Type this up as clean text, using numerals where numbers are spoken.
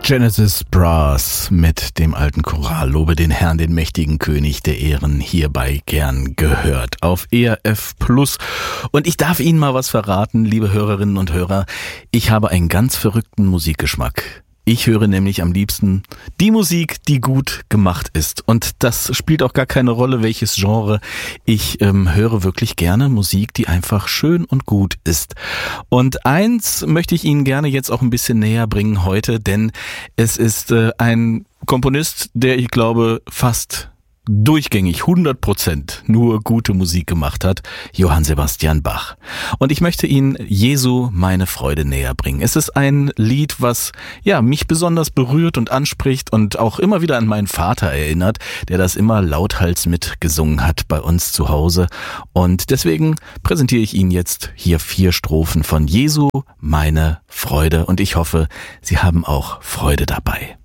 Genesis Brass mit dem alten Choral Lobe den Herrn, den mächtigen König der Ehren, hierbei gern gehört auf ERF Plus. Und ich darf Ihnen mal was verraten, liebe Hörerinnen und Hörer. Ich habe einen ganz verrückten Musikgeschmack. Ich höre nämlich am liebsten die Musik, die gut gemacht ist. Und das spielt auch gar keine Rolle, welches Genre. Ich höre wirklich gerne Musik, die einfach schön und gut ist. Und eins möchte ich Ihnen gerne jetzt auch ein bisschen näher bringen heute, denn es ist ein Komponist, der, ich glaube, fast durchgängig 100% nur gute Musik gemacht hat, Johann Sebastian Bach. Und ich möchte Ihnen Jesu meine Freude näher bringen. Es ist ein Lied, was mich besonders berührt und anspricht und auch immer wieder an meinen Vater erinnert, der das immer lauthals mitgesungen hat bei uns zu Hause. Und deswegen präsentiere ich Ihnen jetzt hier 4 Strophen von Jesu meine Freude und ich hoffe, Sie haben auch Freude dabei.